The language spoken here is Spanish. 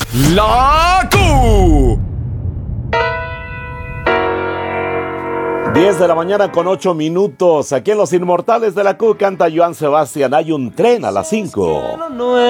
La Q. 10 de la mañana con 8 minutos. Aquí en Los Inmortales de la Q canta Joan Sebastián. Hay un tren a las 5.